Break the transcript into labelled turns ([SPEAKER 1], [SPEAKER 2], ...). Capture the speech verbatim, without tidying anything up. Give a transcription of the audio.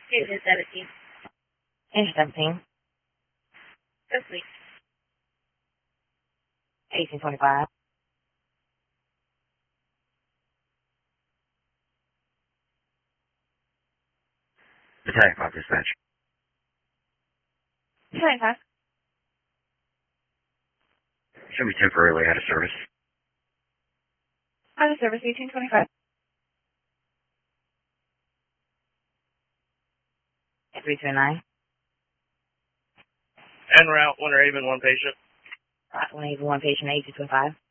[SPEAKER 1] Agent seventeen.
[SPEAKER 2] Agent seventeen.
[SPEAKER 1] Yes, please.
[SPEAKER 2] eighteen twenty-five.
[SPEAKER 3] Battalion five dispatch.
[SPEAKER 2] twenty-five.
[SPEAKER 3] Show me temporarily out of service.
[SPEAKER 2] Out of service, eighteen twenty-five. three two nine.
[SPEAKER 4] En route, one Raven, one patient.
[SPEAKER 2] one eighty-one patient, eighteen twenty-five.